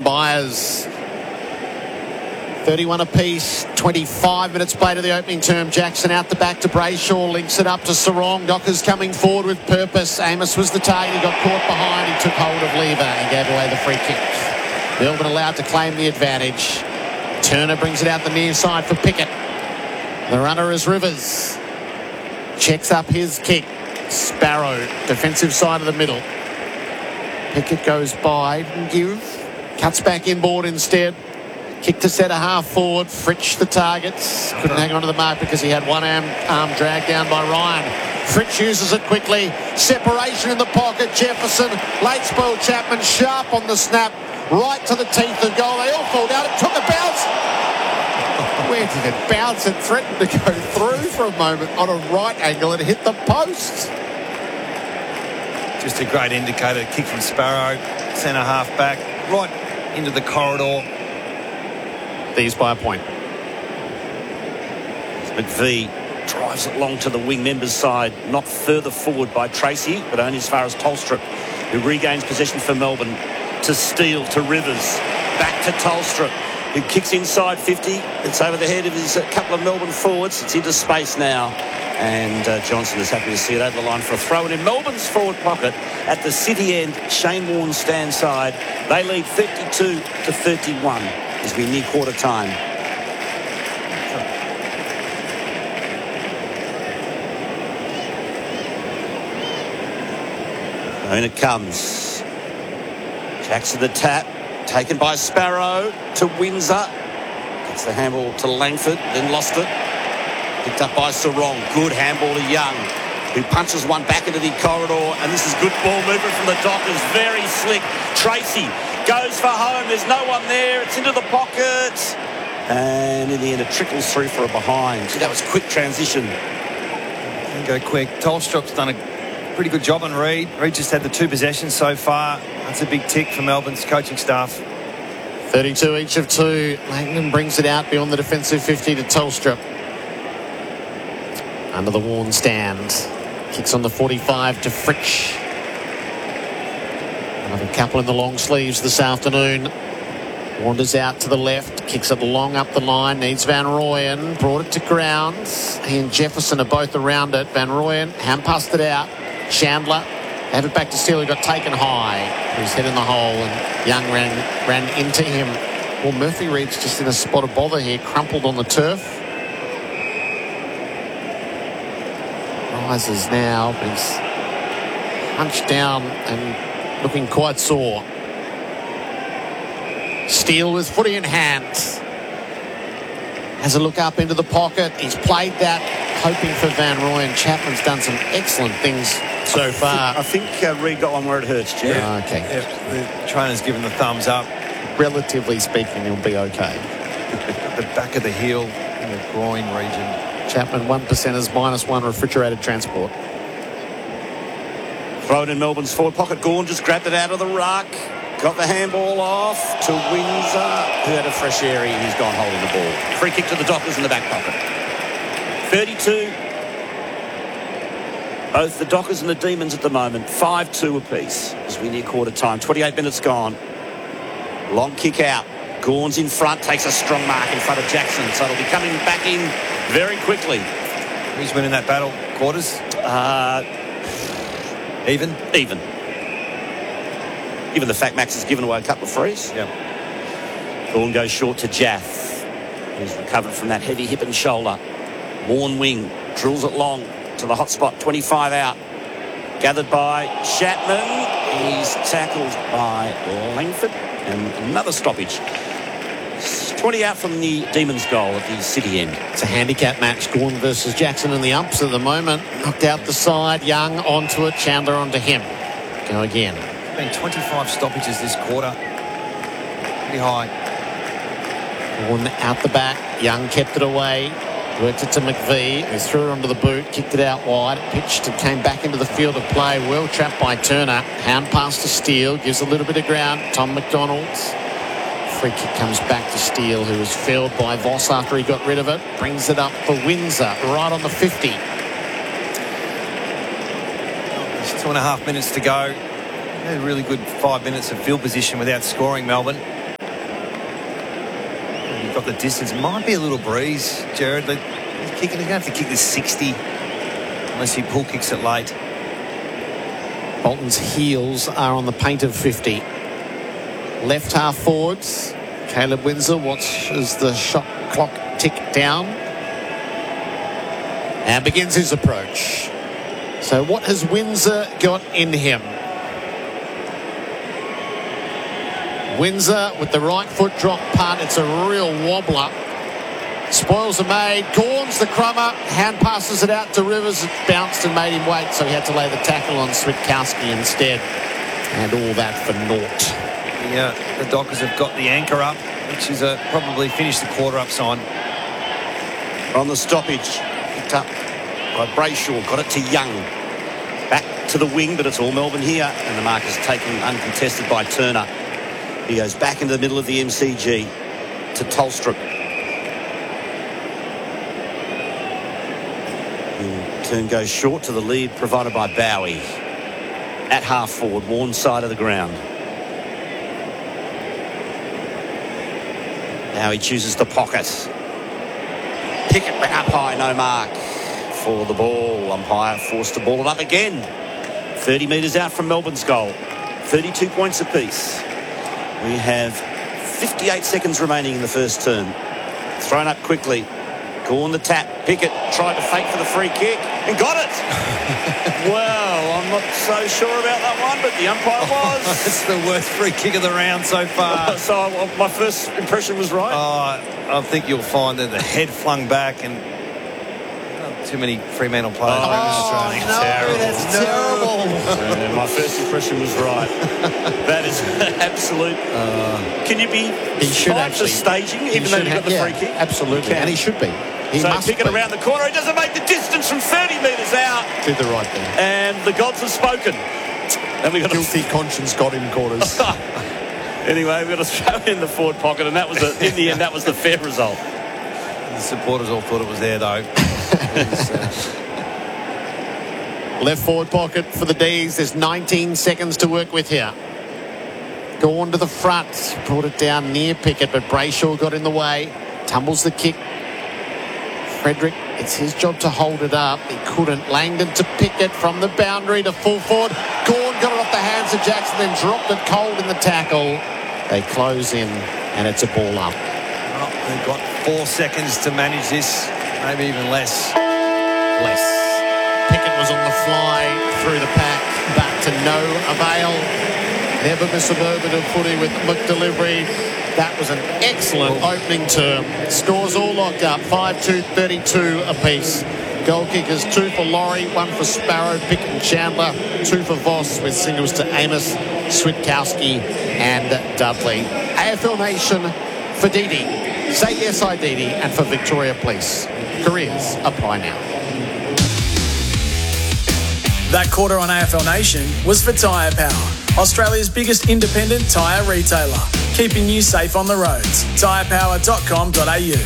Byers. 31 apiece, 25 minutes played of the opening term. Jackson out the back to Brayshaw, links it up to Sarong. Dockers coming forward with purpose. Amos was the target, he got caught behind, he took hold of Lever and gave away the free kick. Melbourne allowed to claim the advantage. Turner brings it out the near side for Pickett. The runner is Rivers. Checks up his kick. Sparrow, defensive side of the middle. Pickett goes by, didn't give. Cuts back inboard instead. Kick to centre half forward. Fritsch the targets. Couldn't hang on to the mark because he had one arm dragged down by Ryan. Fritsch uses it quickly. Separation in the pocket. Jefferson. Late spoil Chapman. Sharp on the snap. Right to the teeth of goal. They all fall down. It took a bounce. Where did it bounce? It threatened to go through for a moment on a right angle and hit the post. Just a great indicator. Kick from Sparrow. Centre half back. Right into the corridor. These by a point. McVee drives it long to the wing members' side, knocked further forward by Tracy, but only as far as Tolstrup, who regains possession for Melbourne. To Steele, to Rivers, back to Tolstrup, who kicks inside 50. It's over the head of his couple of Melbourne forwards. It's into space now, and Johnson is happy to see it over the line for a throw. And in Melbourne's forward pocket at the City end, Shane Warne stands side. They lead 32 to 31 as we near quarter time. And it comes. Jackson the tap, taken by Sparrow to Windsor. Gets the handball to Langford, then lost it. Picked up by Sarong. Good handball to Young, who punches one back into the corridor. And this is good ball movement from the Dockers. Very slick. Tracy goes for home. There's no one there. It's into the pocket. And in the end, it trickles through for a behind. Gee, that was quick transition. Didn't go quick. Tolstrup's done a pretty good job on Reid. Reid just had the 2 possessions so far. That's a big tick for Melbourne's coaching staff. 32 each of 2. Langdon brings it out beyond the defensive 50 to Tolstrup. Under the Warne stand. Kicks on the 45 to Fritsch. Another couple in the long sleeves this afternoon. Wanders out to the left. Kicks it long up the line. Needs Van Rooyen. Brought it to ground. He and Jefferson are both around it. Van Rooyen hand-passed it out. Chandler had it back to Steele, who got taken high. His head in the hole, and Young ran into him. Well, Murphy Reid's just in a spot of bother here, crumpled on the turf. Rises now, but he's hunched down and looking quite sore. Steele with footy in hand. Has a look up into the pocket. He's played that, hoping for Van Rooyen. Chapman's done some excellent things so far. I think Reid got one where it hurts, Jeff. Yeah. Okay. Yeah, the trainer's given the thumbs up. Relatively speaking, he'll be okay. The back of the heel in the groin region. Chapman 1%ers -1 refrigerated transport. Thrown in Melbourne's forward pocket. Gawn just grabbed it out of the ruck. Got the handball off to Windsor, who had a fresh area and he's gone holding the ball. Free kick to the Dockers in the back pocket. 32. Both the Dockers and the Demons at the moment. 5-2 apiece as we near quarter time. 28 minutes gone. Long kick out. Gawn's in front, takes a strong mark in front of Jackson, so it'll be coming back in very quickly. Who's winning that battle? Quarters? Even? Even. Given the fact Max has given away a couple of frees. Yep. Gawn goes short to Jaff. He's recovered from that heavy hip and shoulder. Warne wing, drills it long to the hot spot, 25 out. Gathered by Chapman. He's tackled by Langford. And another stoppage. 20 out from the Demons' goal at the City end. It's a handicap match. Gawn versus Jackson in the umps at the moment. Knocked out the side. Young onto it. Chandler onto him. Go again. Been 25 stoppages this quarter. Pretty high. Gawn out the back. Young kept it away. Worked it to McVee. He threw it onto the boot. Kicked it out wide. Pitched and came back into the field of play. Well trapped by Turner. Hand pass to Steele. Gives a little bit of ground. Tom McDonald's. Free kick comes back to Steele, who was felled by Voss after he got rid of it. Brings it up for Windsor. Right on the 50. There's 2.5 minutes to go. Had a really good 5 minutes of field position without scoring, Melbourne. You've got the distance. Might be a little breeze, Jared. He's going to have to kick this 60 unless he pull kicks it late. Bolton's heels are on the paint of 50. Left half forwards. Caleb Windsor watches the shot clock tick down and begins his approach. So what has Windsor got in him? Windsor with the right foot drop punt. It's a real wobbler. Spoils are made. Gorns the crummer. Hand passes it out to Rivers. It bounced and made him wait, so he had to lay the tackle on Switkowski instead. And all that for naught. The Dockers have got the anchor up, which is probably finished the quarter up sign. On the stoppage, picked up by Brayshaw, got it to Young. Back to the wing, but it's all Melbourne here. And the mark is taken uncontested by Turner. He goes back into the middle of the MCG to Tolstrup. Turn goes short to the lead provided by Bowie. At half forward, Warren side of the ground. Now he chooses the pocket. Pickett back up high, no mark for the ball. Umpire forced to ball it up again. 30 metres out from Melbourne's goal. 32 points apiece. We have 58 seconds remaining in the first turn. Thrown up quickly. Gorn the tap. Pickett tried to fake for the free kick and got it. Well, I'm not so sure about that one, but the umpire was. It's the worst free kick of the round so far. So my first impression was right. I think you'll find that the head flung back and not too many Fremantle players. That's terrible. Yeah, my first impression was right. That is absolute. Can you be fined for staging even though you got the free kick? Absolutely, and he should be. He must pick it be. around the corner. He doesn't make the distance from 30 metres out. Did the right thing. And the gods have spoken. And we got guilty conscience got him quarters. Anyway, we've got to throw in the forward pocket, and that was in the end that was the fair result. The supporters all thought it was there though. Left forward pocket for the D's. There's 19 seconds to work with here. Go on to the front. Brought it down near Pickett, but Brayshaw got in the way. Tumbles the kick. Frederick, it's his job to hold it up. He couldn't. Langdon to Pickett from the boundary to full forward. Gorn got it off the hands of Jackson, then dropped it cold in the tackle. They close in, and it's a ball up. Well, they've got 4 seconds to manage this, maybe even less. Pickett was on the fly through the pack, back to no avail. Never miss a moment of footy with McDelivery. That was an excellent opening term. Scores all locked up, 5-2, 32 apiece. Goal kickers, 2 for Laurie, 1 for Sparrow, Pickett and Chandler, 2 for Voss with singles to Amos, Switkowski and Dudley. AFL Nation for Didi. Say yes, I Didi, and for Victoria Police. Careers apply now. That quarter on AFL Nation was for Tyre Power, Australia's biggest independent tyre retailer, keeping you safe on the roads. tyrepower.com.au.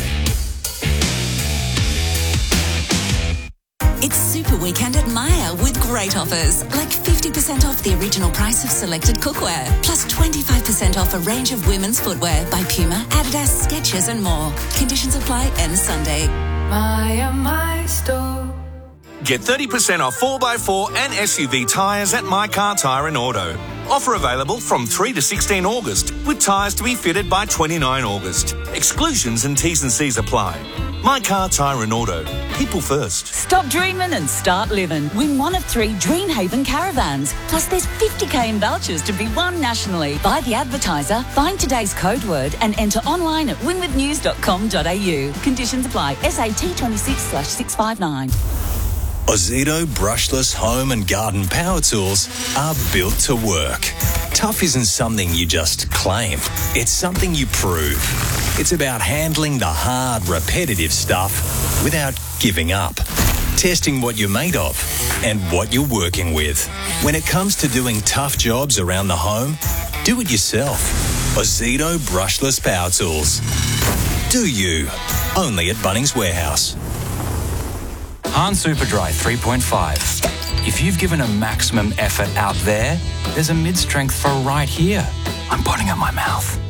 It's Super Weekend at Myer with great offers, like 50% off the original price of selected cookware, plus 25% off a range of women's footwear by Puma, Adidas, Skechers and more. Conditions apply end Sunday. Myer, my store. Get 30% off 4x4 and SUV tyres at My Car Tyre and Auto. Offer available from 3 to 16 August, with tyres to be fitted by 29 August. Exclusions and T's and C's apply. My Car Tyre and Auto. People first. Stop dreaming and start living. Win one of 3 Dreamhaven caravans. Plus there's 50k in vouchers to be won nationally. Buy the advertiser, find today's code word and enter online at winwithnews.com.au. Conditions apply. SAT 26/659. Ozito brushless home and garden power tools are built to work. Tough isn't something you just claim. It's something you prove. It's about handling the hard, repetitive stuff without giving up. Testing what you're made of and what you're working with. When it comes to doing tough jobs around the home, do it yourself. Ozito brushless power tools. Do you. Only at Bunnings Warehouse. Han Superdry 3.5. If you've given a maximum effort out there, there's a mid-strength for right here. I'm putting it in my mouth.